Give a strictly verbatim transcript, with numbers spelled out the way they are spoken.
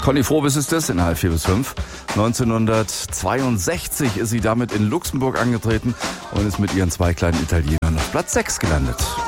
Conny Frobis ist es in halb vier bis fünf. neunzehnhundertzweiundsechzig ist sie damit in Luxemburg angetreten und ist mit ihren zwei kleinen Italienern auf Platz sechs gelandet.